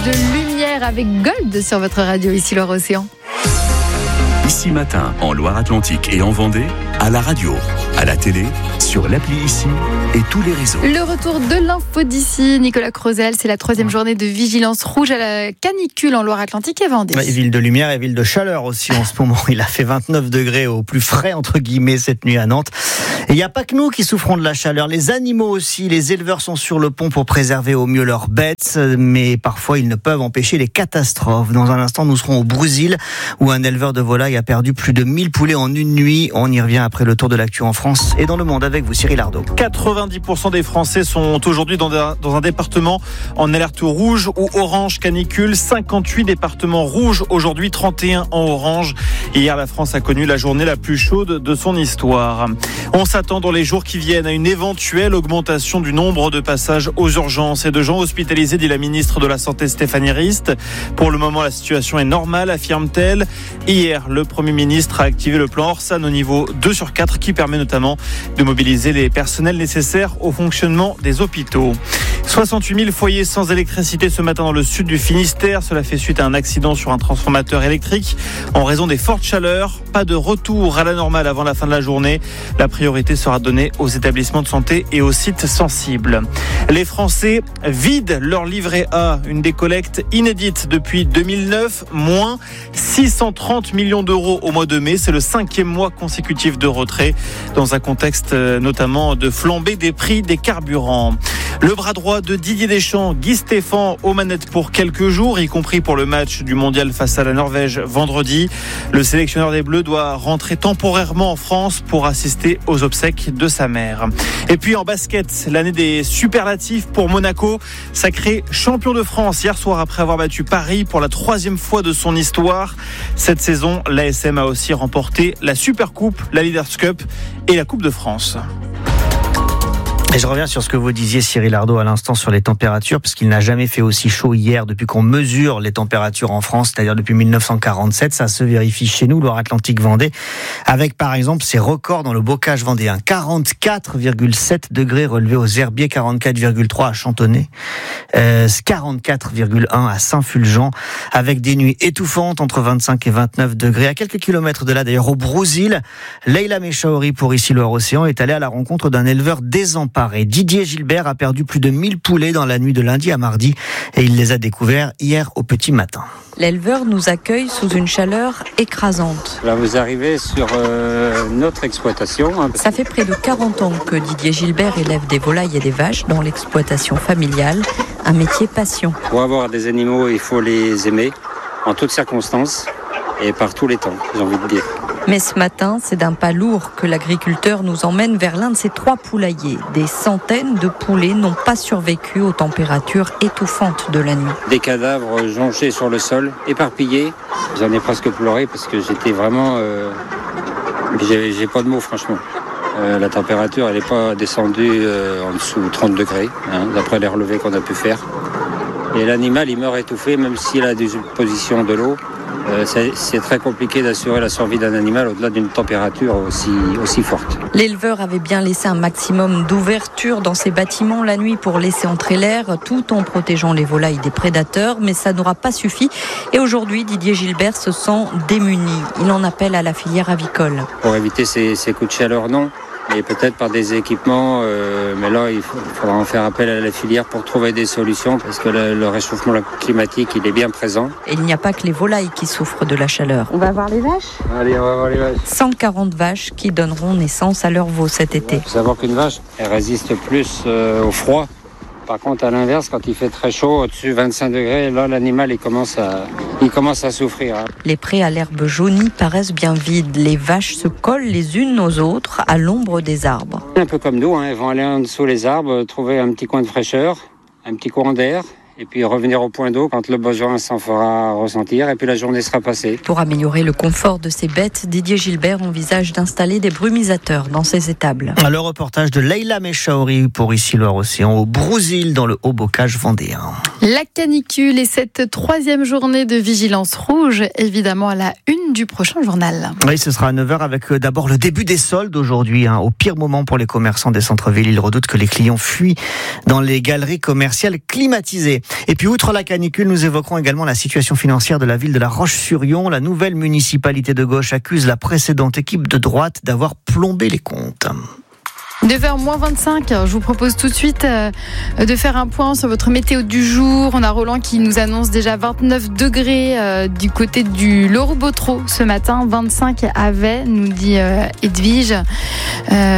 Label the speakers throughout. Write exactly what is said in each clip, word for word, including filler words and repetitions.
Speaker 1: de lumière avec Gold sur votre radio, ici Loire-Océan.
Speaker 2: Ici Matin, en Loire-Atlantique et en Vendée, à la radio, à la télé, sur l'appli Ici et tous les réseaux.
Speaker 1: Le retour de l'info d'ici, Nicolas Crozel, c'est la troisième journée de vigilance rouge à la canicule en Loire-Atlantique et Vendée.
Speaker 3: Ouais, ville de lumière et ville de chaleur aussi en ce moment. Il a fait vingt-neuf degrés au plus frais, entre guillemets, cette nuit à Nantes. Et il n'y a pas que nous qui souffrons de la chaleur, les animaux aussi. Les éleveurs sont sur le pont pour préserver au mieux leurs bêtes, mais parfois ils ne peuvent empêcher les catastrophes. Dans un instant, nous serons au Brésil, où un éleveur de volailles a perdu plus de mille poulets en une nuit. On y revient après le tour de l'actu en France et dans le monde avec vous, Cyril Ardo.
Speaker 4: quatre-vingt-dix pour cent des Français sont aujourd'hui dans un, dans un département en alerte rouge ou orange canicule. cinquante-huit départements rouges aujourd'hui, trente et un en orange. Hier, la France a connu la journée la plus chaude de son histoire. On s'attend dans les jours qui viennent à une éventuelle augmentation du nombre de passages aux urgences et de gens hospitalisés, dit la ministre de la Santé Stéphanie Rist. Pour le moment, la situation est normale, affirme-t-elle. Hier, le Premier ministre a activé le plan Orsan au niveau deux sur quatre qui permet notamment de mobiliser les personnels nécessaires au fonctionnement des hôpitaux. soixante-huit mille foyers sans électricité ce matin dans le sud du Finistère. Cela fait suite à un accident sur un transformateur électrique en raison des fortes chaleurs. Pas de retour à la normale avant la fin de la journée. La priorité sera donnée aux établissements de santé et aux sites sensibles. Les Français vident leur livret A. Une décollecte inédite depuis deux mille neuf. Moins six cent trente millions d'euros au mois de mai. C'est le cinquième mois consécutif de retrait dans un contexte notamment de flambée des prix des carburants. Le bras droit de Didier Deschamps, Guy Stéphane, aux manettes pour quelques jours, y compris pour le match du mondial face à la Norvège vendredi. Le sélectionneur des Bleus doit rentrer temporairement en France pour assister aux obsèques de sa mère. Et puis en basket, l'année des superlatifs pour Monaco, sacré champion de France hier soir après avoir battu Paris pour la troisième fois de son histoire. Cette saison, l'A S M a aussi remporté la Supercoupe, la Leaders Cup et la Coupe de France.
Speaker 3: Et je reviens sur ce que vous disiez, Cyril Ardo, à l'instant sur les températures, parce qu'il n'a jamais fait aussi chaud hier depuis qu'on mesure les températures en France, c'est-à-dire depuis dix-neuf cent quarante-sept. Ça se vérifie chez nous, Loire-Atlantique Vendée, avec par exemple ces records dans le bocage vendéen. quarante-quatre virgule sept degrés relevés aux Herbiers, quarante-quatre virgule trois à Chantonnay, euh, quarante-quatre virgule un à Saint-Fulgent, avec des nuits étouffantes entre vingt-cinq et vingt-neuf degrés. À quelques kilomètres de là, d'ailleurs, au Brésil, Leila Mechaori, pour ici Loire-Océan, est allée à la rencontre d'un éleveur désemparé. Et Didier Gilbert a perdu plus de mille poulets dans la nuit de lundi à mardi et il les a découverts hier au petit matin.
Speaker 5: L'éleveur nous accueille sous une chaleur écrasante.
Speaker 6: Là, vous arrivez sur euh, notre exploitation.
Speaker 5: Ça fait près de quarante ans que Didier Gilbert élève des volailles et des vaches dans l'exploitation familiale, un métier passion.
Speaker 6: Pour avoir des animaux, il faut les aimer en toutes circonstances et par tous les temps, j'ai envie de dire.
Speaker 5: Mais ce matin, c'est d'un pas lourd que l'agriculteur nous emmène vers l'un de ses trois poulaillers. Des centaines de poulets n'ont pas survécu aux températures étouffantes de la nuit.
Speaker 6: Des cadavres jonchés sur le sol, éparpillés. J'en ai presque pleuré parce que j'étais vraiment... Euh... J'ai, j'ai pas de mots, franchement. Euh, la température, elle n'est pas descendue euh, en dessous de trente degrés, hein, d'après les relevés qu'on a pu faire. Et l'animal, il meurt étouffé, même s'il a des positions de l'eau. Euh, c'est, c'est très compliqué d'assurer la survie d'un animal au-delà d'une température aussi, aussi forte.
Speaker 5: L'éleveur avait bien laissé un maximum d'ouverture dans ses bâtiments la nuit pour laisser entrer l'air, tout en protégeant les volailles des prédateurs, mais ça n'aura pas suffi. Et aujourd'hui, Didier Gilbert se sent démuni. Il en appelle à la filière avicole.
Speaker 6: Pour éviter ces, ces coups de chaleur, non. Et peut-être par des équipements, euh, mais là il faudra en faire appel à la filière pour trouver des solutions parce que le, le réchauffement climatique il est bien présent.
Speaker 5: Et il n'y a pas que les volailles qui souffrent de la chaleur.
Speaker 7: On va voir les vaches ?
Speaker 6: Allez, on va voir les vaches.
Speaker 5: cent quarante vaches qui donneront naissance à leurs veaux cet été.
Speaker 6: Il faut savoir qu'une vache, elle résiste plus euh, au froid. Par contre, à l'inverse, quand il fait très chaud, au-dessus de vingt-cinq degrés, là, l'animal, il commence à, il commence à souffrir.
Speaker 5: Les prés à l'herbe jaunie paraissent bien vides. Les vaches se collent les unes aux autres à l'ombre des arbres.
Speaker 6: Un peu comme nous, hein, elles vont aller en dessous les arbres, trouver un petit coin de fraîcheur, un petit courant d'air. Et puis revenir au point d'eau quand le besoin s'en fera ressentir et puis la journée sera passée.
Speaker 5: Pour améliorer le confort de ces bêtes, Didier Gilbert envisage d'installer des brumisateurs dans ses étables.
Speaker 3: Le reportage de Leila Mechaori pour ici Loire-Océan au Brésil dans le Haut-Bocage vendéen.
Speaker 1: La canicule et cette troisième journée de vigilance rouge, évidemment à la une du prochain journal.
Speaker 3: Oui, ce sera à neuf heures avec d'abord le début des soldes aujourd'hui. Hein, au pire moment pour les commerçants des centres-villes, ils redoutent que les clients fuient dans les galeries commerciales climatisées. Et puis, outre la canicule, nous évoquerons également la situation financière de la ville de La Roche-sur-Yon. La nouvelle municipalité de gauche accuse la précédente équipe de droite d'avoir plombé les comptes.
Speaker 1: neuf heures moins vingt-cinq, je vous propose tout de suite euh, de faire un point sur votre météo du jour. On a Roland qui nous annonce déjà vingt-neuf degrés euh, du côté du Loroux-Bottrop ce matin, vingt-cinq à Vey, nous dit euh, Edwige.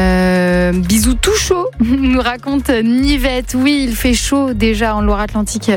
Speaker 1: Euh, bisous tout chaud, nous raconte Nivette. Oui, il fait chaud déjà en Loire-Atlantique